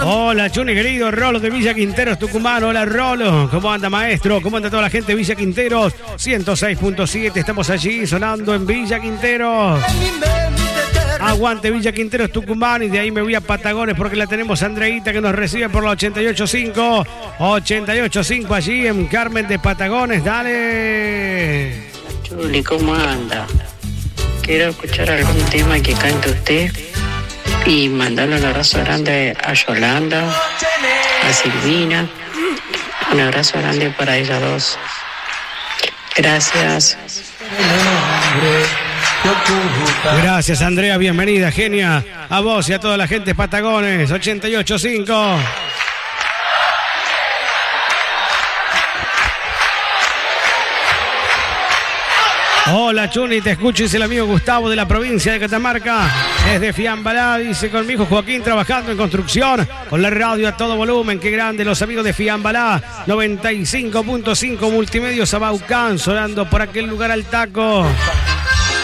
Hola, Chuni, querido. Rolo de Villa Quinteros, Tucumán. Hola, Rolo. ¿Cómo anda, maestro? ¿Cómo anda toda la gente de Villa Quinteros? 106.7. Estamos allí sonando en Villa Quinteros. Aguante Villa Quinteros, Tucumán. Y de ahí me voy a Patagones porque la tenemos Andreita que nos recibe por la 88.5. 88.5 allí en Carmen de Patagones. Dale. Chuli, ¿cómo anda? Quiero escuchar algún tema que cante usted y mandarle un abrazo grande a Yolanda, a Silvina. Un abrazo grande para ellas dos. Gracias. Gracias, Andrea, bienvenida, genia. A vos y a toda la gente de Patagones, 88.5. Hola, Chuni, te escucho, dice el amigo Gustavo de la provincia de Catamarca. Desde Fiambalá, dice con mi hijo Joaquín trabajando en construcción, con la radio a todo volumen. Qué grande los amigos de Fiambalá. 95.5 Multimedios Abaucán, sonando por aquel lugar al taco.